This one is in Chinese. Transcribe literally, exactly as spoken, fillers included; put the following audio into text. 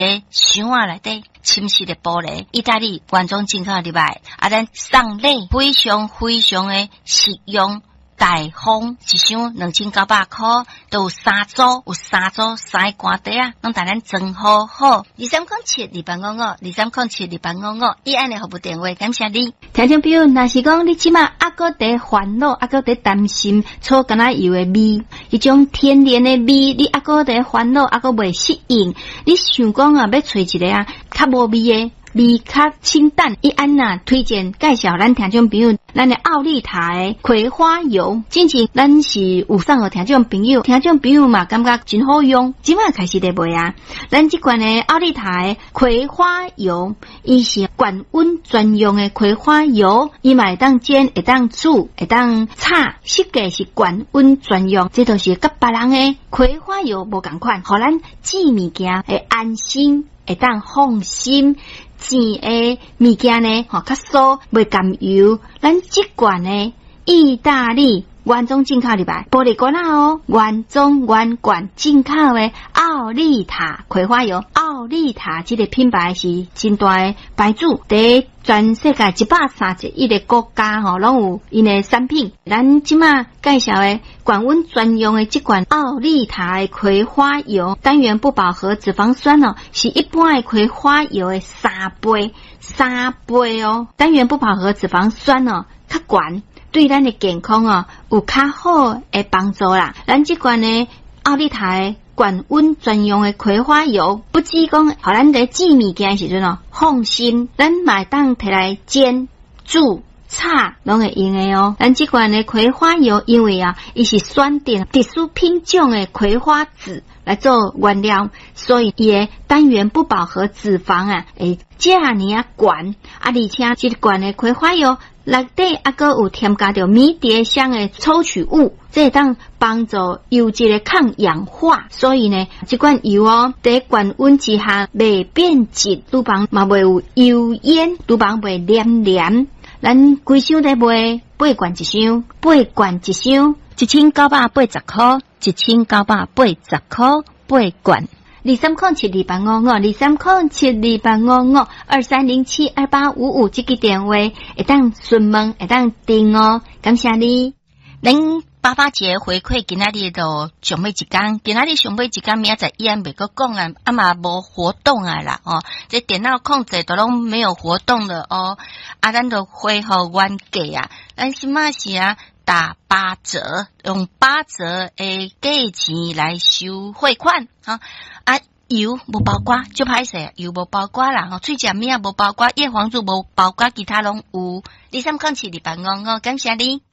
诶箱啊内底侵蚀的玻璃，意大利原装进口入来，啊，咱送礼非常非常的实用。大方一箱两千九百块，都有三组，有三组三个寒地啊，拢带咱装好好。二三空七二八五五，二三空七二八五五，以安尼服务电话，感谢你。 听众朋友，若是讲你即马还搁伫烦恼，还搁伫担心草橄榄油的味，迄种天然的味，你还搁伫烦恼，还搁未适应，你想讲啊，要找一个啊较无味的。味较清淡，伊安呐推荐介绍咱听众朋友，咱的奥利塔的葵花油，之前咱是有送互听众朋友，听众朋友嘛感觉真好用，即马开始在卖啊。咱即款的奥利塔的葵花油，伊是高温专用的葵花油，伊嘛会当煎，会当煮，会当炒，设计是高温专用，这都是甲别人的葵花油无共款，互咱煮物件会安心，会当放心。甜的物件呢，吼较酥，袂甘油。咱即罐呢，意大利原装进口入来，玻璃罐啊哦，原装原罐进口的奥利塔葵花油。奥利塔这个品牌是真大的牌子，伫全世界一百三十一个国家吼，拢有因的产品。咱即马介绍的高温专用的这款奥利塔的葵花油，单元不饱和脂肪酸哦，是一般的葵花油的三倍，三倍哦。单元不饱和脂肪酸哦，较悬，对咱的健康哦有较好的帮助啦。咱这款呢奥利塔的高温专用的葵花油，不止讲，互咱在煮物件时阵哦放心，咱买当摕来煎、煮、炒，拢会用的哦。咱这款的葵花油，因为啊，伊是选定特殊品种的葵花籽来做原料，所以伊的单元不饱和脂肪啊，会这样啊悬啊，而且这罐的葵花油内底还阁有添加着迷迭香的抽取物，这当帮助油脂的抗氧化。所以呢，这款油哦，在高温之下袂变质，厨房嘛袂有油烟，厨房袂黏黏。咱规箱在卖八罐一箱，八罐一箱，一千九百八十块，一千九百八十块，八罐。二三空七二八五五，二三空七二八五五，二三零七二八五五，这个电话会当询问，会当订哦。感谢你。 咱爸爸节回馈今仔日就上尾一天，今仔日上尾一天，明仔载依然袂阁讲啊，啊嘛无活动啊啦哦，这电脑控制都拢没有活动了哦，啊咱就恢复原价啊，咱即马是啊打八折，用八折的价钱来收汇款啊啊。油无包括就歹势，油无包括啦，吼，喙食物啊无包括，叶黄素无包括，其他拢有。二三空七二八五五，感谢你。